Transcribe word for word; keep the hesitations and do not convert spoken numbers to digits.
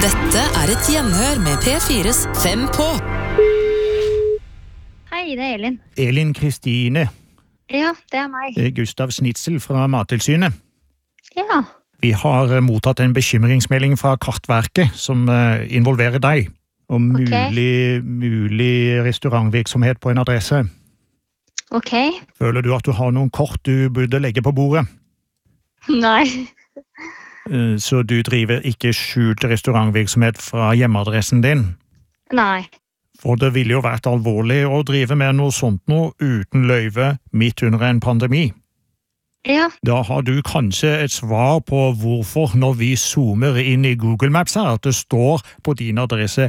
Dette er et gjenhør med P fires Fem på. Hei, det er Elin. Elin Kristine. Ja, det er meg. Det er Gustav Snitsel fra Mattilsynet. Ja. Vi har mottatt en bekymringsmelding fra Kartverket som involverer deg om Ok. mulig, mulig restaurantvirksomhet på en adresse. Ok. Føler du at du har noen kort du burde legge på bordet? Nei. Eh, Så du driver ikke skjult restaurantvirksomhet fra hjemmeadressen din? Nei. For det ville jo vært alvorlig å drive med noe sånt nå uten løyve midt under en pandemi. Ja. Da har du kanskje et svar på hvorfor når vi zoomer inn i Google Maps her, at det står på din adresse